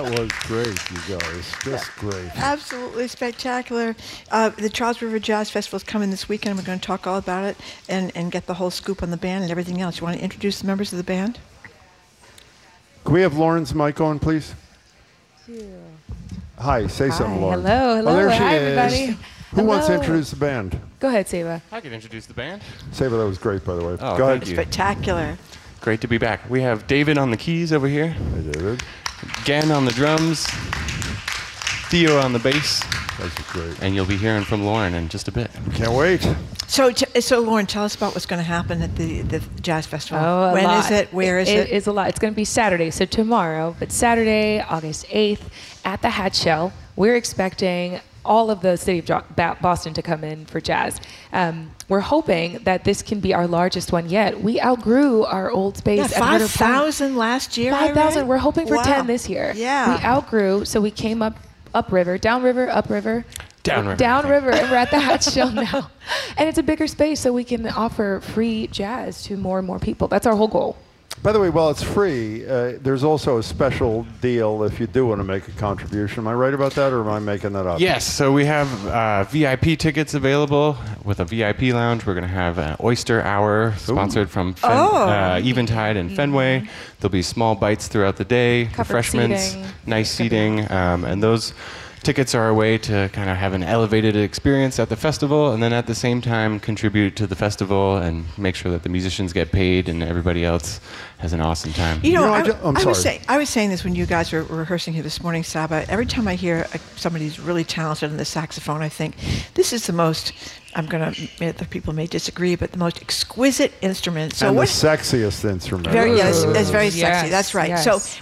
That was great, you guys. Just great. Absolutely spectacular. The Charles River Jazz Festival is coming this weekend. We're going to talk all about it and get the whole scoop on the band and everything else. You want to introduce the members of the band? Can we have Lauren's mic on, please? Hi, say something, Lauren. Hello. Oh, there she Hi, is. everybody. Who wants to Hello. introduce the band? Go ahead, Seva. I can introduce the band. Saba, that was great, by the way. Oh, Go thank ahead. you. Spectacular. Great to be back. We have David on the keys over here, Hey, David. Gan on the drums, Theo on the bass, That's great. and you'll be hearing from Lauren in just a bit. Can't wait. So Lauren, tell us about what's going to happen at the Jazz Festival. Oh, When is it? Where is it? It is a lot. It's going to be Saturday, so tomorrow, but Saturday, August 8th, at the Hat Shell. We're expecting all of the city of Boston to come in for jazz. We're hoping that this can be our largest one yet. We outgrew our old space Yeah, at Harder Park. 5,000 last year. I 5,000. read? We're hoping for Wow. 10 this year. Yeah. We outgrew, so we came upriver, downriver, upriver. Downriver. Downriver, and we're at the Hat Shell now. And it's a bigger space, so we can offer free jazz to more and more people. That's our whole goal. By the way, while it's free, there's also a special deal if you do want to make a contribution. Am I right about that, or am I making that up? Yes, so we have VIP tickets available with a VIP lounge. We're going to have an oyster hour sponsored from Eventide and Fenway. There'll be small bites throughout the day, Covered refreshments, seating. nice seating, and those tickets are a way to kind of have an elevated experience at the festival, and then at the same time contribute to the festival and make sure that the musicians get paid and everybody else has an awesome time. You know, I'm sorry. I was saying this when you guys were rehearsing here this morning, Saba. Every time I hear somebody who's really talented on the saxophone, I think this is the most. I'm going to admit that people may disagree, but the most exquisite instrument. So And the what? sexiest instrument. Very, yes, it's very Yes, sexy. That's right. yes. So